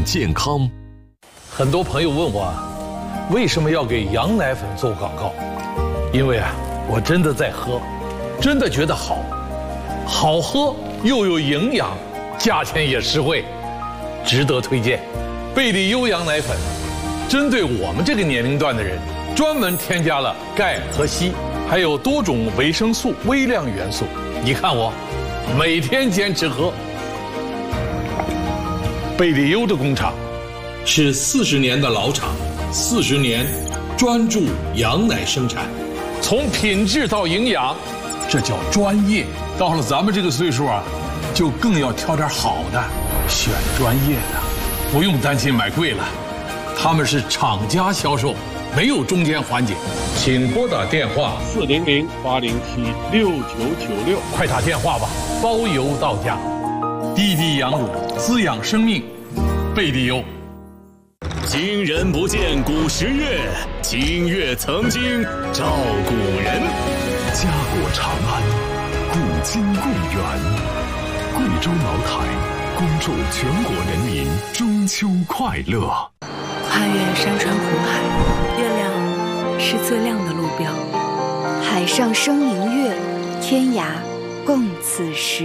健康。 很多朋友问我，为什么要给羊奶粉做广告？因为我真的在喝，真的觉得好，好喝又有营养，价钱也实惠，值得推荐。贝利优羊奶粉，针对我们这个年龄段的人，专门添加了钙和硒，还有多种维生素、微量元素。你看我，每天坚持喝。贝利优的工厂是40年的老厂，40年专注羊奶生产，从品质到营养，这叫专业。到了咱们这个岁数就更要挑点好的，选专业的，不用担心买贵了。他们是厂家销售，没有中间环节。请拨打电话 400-807-6996， 快打电话吧，包邮到家。滴滴羊乳，滋养生命，贝利优。 今人不见古时月，今月曾经照古人。家国长安，古今共远。贵州茅台恭祝全国人民中秋快乐。 跨越山川湖海，月亮是最亮的路标。 海上生明月，天涯共此时。